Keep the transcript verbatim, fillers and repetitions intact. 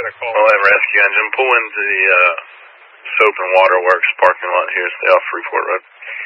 get a call. eleven Rescue Engine, pull into the uh, Soap and Water Works parking lot here, stay off Freeport Road.